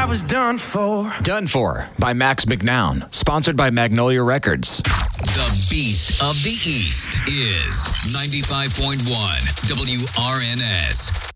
was done for. Done For by Max McNown. Sponsored by Magnolia Records. The Beast of the East is 95.1 WRNS.